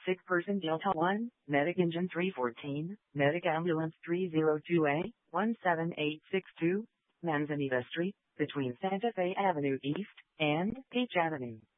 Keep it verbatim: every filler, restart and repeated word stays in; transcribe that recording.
sick person Delta one, Medic Engine three fourteen, Medic Ambulance three oh two A, one seven eight six two, Manzanita Street, between Santa Fe Avenue East and Peach Avenue.